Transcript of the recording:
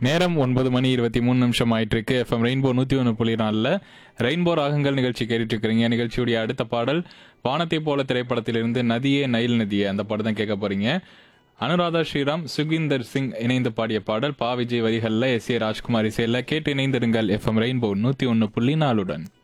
நேரம் 9:23 ஆயிட்டு இருக்கு. எஃப்எம் ரெயின்போ 101.4 ரெயின்போ ராகங்கள் நிகழ்ச்சி கேட்டுட்டு இருக்கிறீங்க. நிகழ்ச்சியுடைய அடுத்த பாடல் வானத்தை போல திரைப்படத்திலிருந்து நதியே நைல் நதியே அந்த பாடம் தான் கேட்க போறீங்க. அனுராதா ஸ்ரீராம், சுகிந்தர் சிங் இணைந்து பாடிய பாடல். பா விஜய் வரிகள்ல எஸ் ஏ ராஜ்குமார் இசையில கேட்டு இணைந்திருங்கள் எஃப்எம் ரெயின்போ 101.4.